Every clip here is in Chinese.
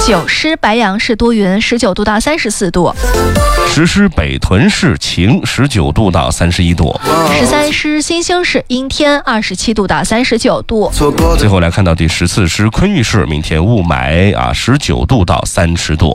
9师白杨市多云，19度到34度。 10师北屯市晴，19度到31度。 13师新兴市阴天，27度到39度。 最后来看到第14师昆玉市，明天雾霾啊，19度到30度。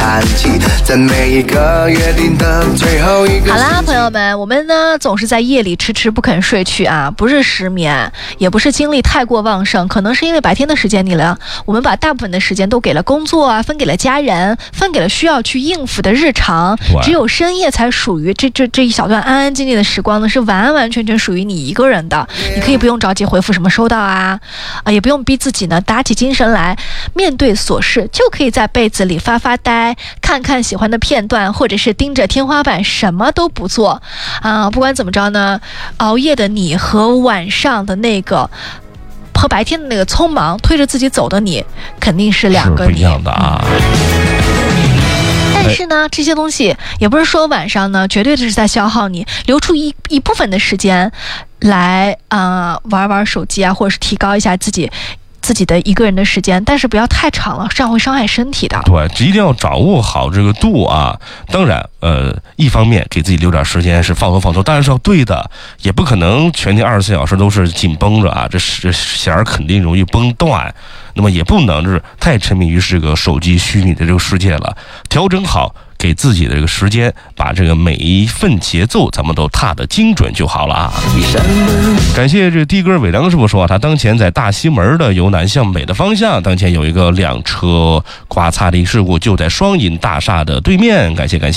好啦，朋友们，我们呢总是在夜里迟迟不肯睡去啊，不是失眠，也不是精力太过旺盛，可能是因为白天的时间里了，我们把大部分的时间都给了工作啊，分给了家人，分给了需要去应付的日常，只有深夜才属于这一小段安安静静的时光呢，是完完全全属于你一个人的。你可以不用着急回复什么收到啊，也不用逼自己呢打起精神来面对琐事，就可以在被子里发发呆，看看喜欢的片段，或者是盯着天花板什么都不做啊。不管怎么着呢，熬夜的你和晚上的那个和白天的那个匆忙推着自己走的你，肯定是两个你， 是不一样的啊。 但是呢，这些东西也不是说晚上呢绝对是在消耗你，留出一部分的时间来玩玩手机啊，或者是提高一下自己的一个人的时间，但是不要太长了，这样会伤害身体的。 对，一定要掌握好这个度啊。当然，一方面给自己留点时间是放松，当然是要对的，也不可能全天24小时都是紧绷着啊，这弦儿肯定容易崩断。那么也不能是太沉迷于这个手机虚拟的这个世界了，调整好给自己的这个时间，把这个每一份节奏咱们都踏得精准就好了啊。感谢这的哥伟良师傅说，他当前在大西门的由南向北的方向，当前有一个2车刮擦的事故，就在双银大厦的对面。感谢。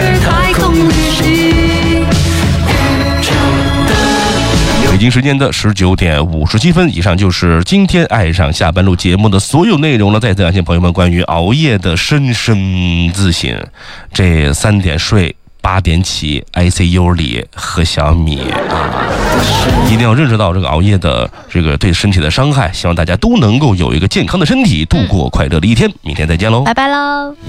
北京时间的19点57分，以上就是今天爱上下班路节目的所有内容了。再次感谢朋友们关于熬夜的深深自省，这3点睡8点起 ICU 里喝小米啊，一定要认识到这个熬夜的这个对身体的伤害，希望大家都能够有一个健康的身体，度过快乐的一天。明天再见喽， 拜拜喽。